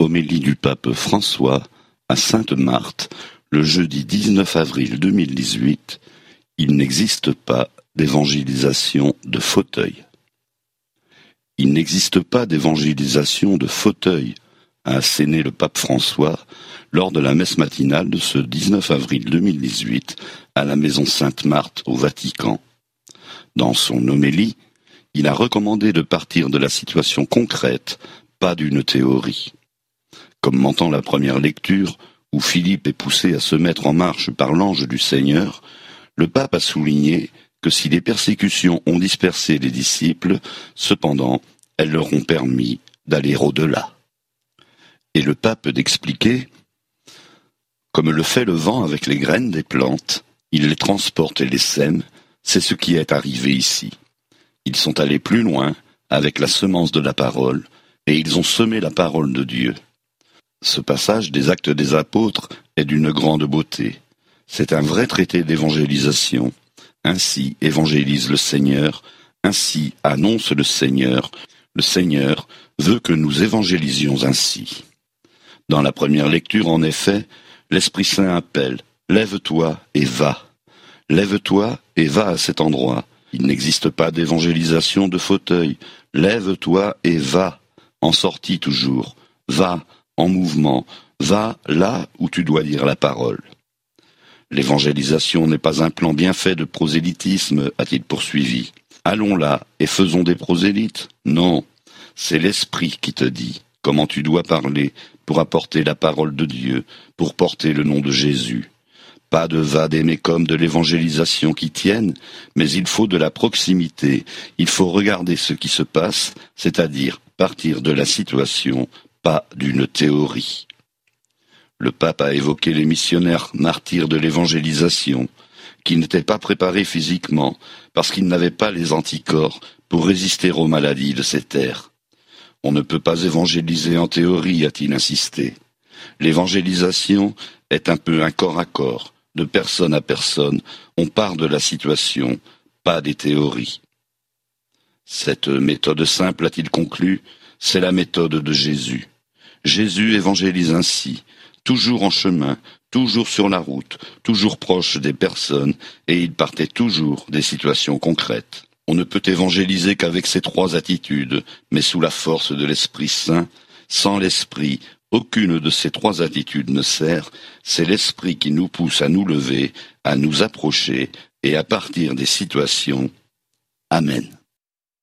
Homélie du pape François à Sainte-Marthe, le jeudi 19 avril 2018, il n'existe pas d'évangélisation de fauteuil. Il n'existe pas d'évangélisation de fauteuil, a asséné le pape François lors de la messe matinale de ce 19 avril 2018 à la maison Sainte-Marthe au Vatican. Dans son homélie, il a recommandé de partir de la situation concrète, pas d'une théorie. Commentant la première lecture, où Philippe est poussé à se mettre en marche par l'ange du Seigneur, le pape a souligné que si les persécutions ont dispersé les disciples, cependant, elles leur ont permis d'aller au-delà. Et le pape d'expliquer, comme le fait le vent avec les graines des plantes, il les transporte et les sème, c'est ce qui est arrivé ici. Ils sont allés plus loin avec la semence de la parole, et ils ont semé la parole de Dieu. Ce passage des Actes des Apôtres est d'une grande beauté. C'est un vrai traité d'évangélisation. Ainsi évangélise le Seigneur, ainsi annonce le Seigneur. Le Seigneur veut que nous évangélisions ainsi. Dans la première lecture, en effet, l'Esprit Saint appelle « Lève-toi et va ». Lève-toi et va à cet endroit. Il n'existe pas d'évangélisation de fauteuil. Lève-toi et va, en sortie toujours. Va, en mouvement. Va là où tu dois dire la parole. L'évangélisation n'est pas un plan bien fait de prosélytisme, a-t-il poursuivi. Allons là et faisons des prosélytes. Non, c'est l'Esprit qui te dit comment tu dois parler pour apporter la parole de Dieu, pour porter le nom de Jésus. Pas de vade-mecum de l'évangélisation qui tienne, mais il faut de la proximité, il faut regarder ce qui se passe, c'est-à-dire partir de la situation, pas d'une théorie. Le pape a évoqué les missionnaires martyrs de l'évangélisation, qui n'étaient pas préparés physiquement, parce qu'ils n'avaient pas les anticorps pour résister aux maladies de ces terres. On ne peut pas évangéliser en théorie, a-t-il insisté. L'évangélisation est un peu un corps à corps, de personne à personne, on part de la situation, pas des théories. Cette méthode simple, a-t-il conclu, c'est la méthode de Jésus. Jésus évangélise ainsi, toujours en chemin, toujours sur la route, toujours proche des personnes, et il partait toujours des situations concrètes. On ne peut évangéliser qu'avec ces trois attitudes, mais sous la force de l'Esprit Saint. Sans l'Esprit, aucune de ces trois attitudes ne sert, c'est l'Esprit qui nous pousse à nous lever, à nous approcher et à partir des situations. Amen.